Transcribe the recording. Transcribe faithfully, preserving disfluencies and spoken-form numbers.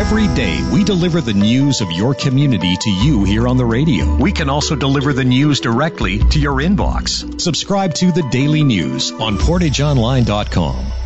Every day, we deliver the news of your community to you here on the radio. We can also deliver the news directly to your inbox. Subscribe to The Daily News on portage online dot com.